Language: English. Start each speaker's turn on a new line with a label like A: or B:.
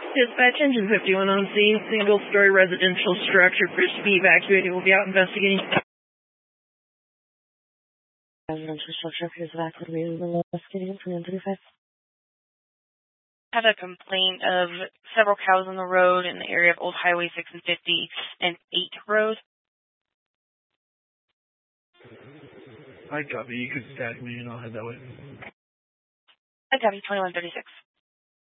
A: Dispatch Engine 51 on scene. Single-story residential structure. Appears to be evacuated. We'll be out investigating.
B: Residential structure appears evacuated. We're investigating 335.
C: Had a complaint of several cows on the road in the area of Old Highway 6 and 50 and 8 Road.
D: I copy. You could stack me and I'll head that way.
C: I copy 2136.